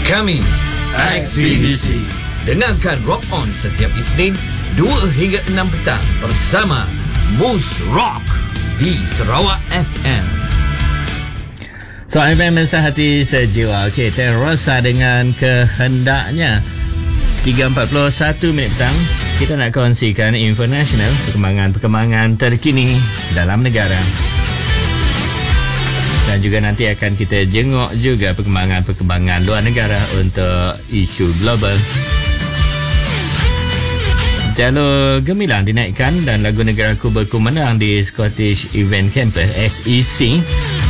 Kami Ekspedisi. Dengarkan Rock On setiap Isnin 2 hingga 6 petang bersama Mus Rock di Sarawak FM. So, FM Mensahati Sejiwa. Okey, Terosa dengan kehendaknya 3.41 minit petang. Kita nak kongsikan info nasional, perkembangan terkini dalam negara. Dan juga nanti akan kita jenguk juga perkembangan luar negara untuk isu global. Jalur gemilang dinaikkan dan lagu negaraku berkumandang di Scottish Event Campus SEC.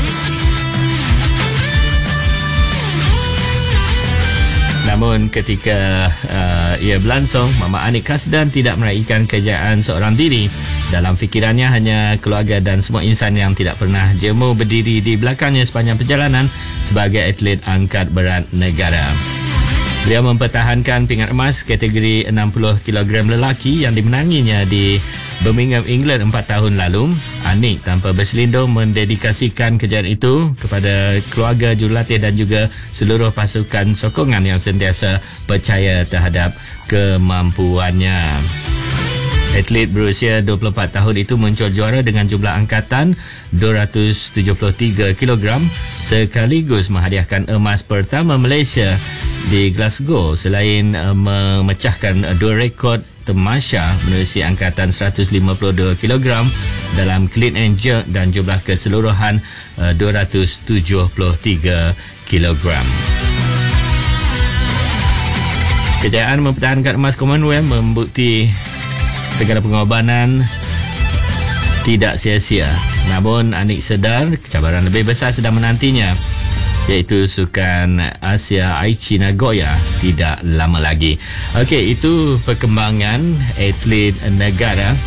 Namun ketika ia berlangsung, Mama Anik Kasdan tidak meraihkan kejayaan seorang diri. Dalam fikirannya hanya keluarga dan semua insan yang tidak pernah jemu berdiri di belakangnya sepanjang perjalanan sebagai atlet angkat berat negara. Beliau mempertahankan pingat emas kategori 60 kg lelaki yang dimenanginya di Birmingham, England 4 tahun lalu. Anik tanpa berselindung mendedikasikan kejayaan itu kepada keluarga, jurulatih dan juga seluruh pasukan sokongan yang sentiasa percaya terhadap kemampuannya. Atlet berusia 24 tahun itu muncul juara dengan jumlah angkatan 273 kg sekaligus menghadiahkan emas pertama Malaysia di Glasgow selain memecahkan dua rekod tamasya menerusi angkatan 152 kg dalam clean and jerk dan jumlah keseluruhan 273 kg. Kejayaan mempertahankan emas Commonwealth membukti segala pengorbanan tidak sia-sia. Namun Anik sedar cabaran lebih besar sedang menantinya, iaitu Sukan Asia Aichi Nagoya tidak lama lagi. Okey, itu perkembangan atlet negara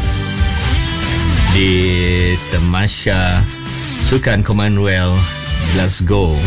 di tamasya Sukan Commonwealth Glasgow.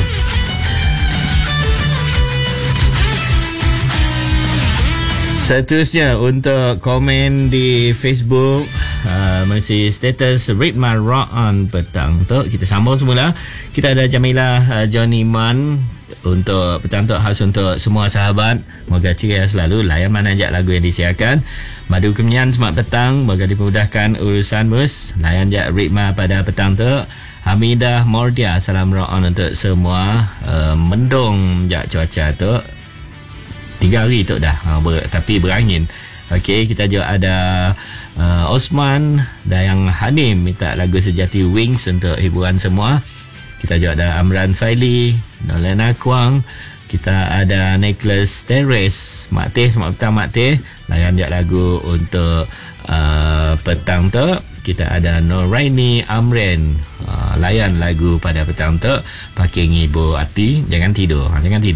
Seterusnya untuk komen di Facebook, masih status Ritma Rock On petang tu. Kita sambung semula. Kita ada Jamilah Johnny Man untuk petang tu, khas untuk semua sahabat. Moga ceria selalu, layan mana ajak lagu yang disiarkan. Madu Kemian semat petang, moga dimudahkan urusan mus. Layan ajak Ritma pada petang tu. Hamidah Mordia, salam Rock On untuk semua. Mendung jak cuaca tu 3 hari tu dah, tapi berangin. Okey, kita juga ada Osman dan yang Hanim minta lagu Sejati Wings untuk hiburan semua. Kita juga ada Amran Saili, Nolena Kuang. Kita ada Nicholas Teres, Mak Teh, selamat petang Mak Teh. Layan je lagu untuk petang tu. Kita ada Noraini Amren, layan lagu pada petang tu. Pakai Ibu Ati, jangan tidur.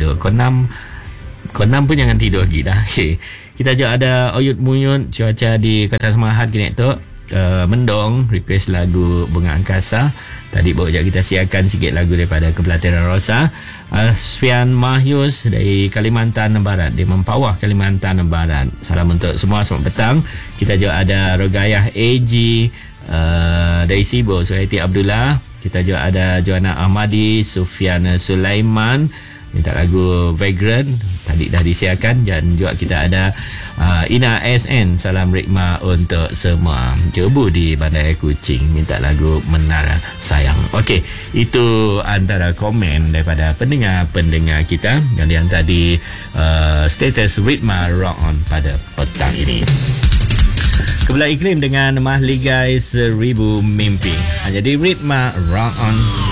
Kau 6 pun jangan tidur lagi dah. Okay. Kita juga ada Oyut Muyut, cuaca di Kota Semahat kini tu mendung, request lagu Bunga Angkasa. Tadi baru je kita siarkan sikit lagu daripada Kepelatihan Rosa. Sfian Mahyus dari Kalimantan Barat, di Mempawah, Kalimantan Barat. Salam untuk semua, selamat petang. Kita juga ada Rogayah AG dari Sibo, Suhaiti Abdullah. Kita juga ada Joanna Ahmadi, Sufiana Sulaiman minta lagu Vagrant, tadi dah disiarkan. Dan juga kita ada Ina SN, salam Rikma untuk semua. Jebu di Bandar Kuching minta lagu Menara Sayang. Okey, itu antara komen daripada pendengar-pendengar kita yang tadi status Rikma Rock On pada petang ini. Kebelah iklim dengan Mahligai 1000 Mimpi. Jadi Rikma Rock On.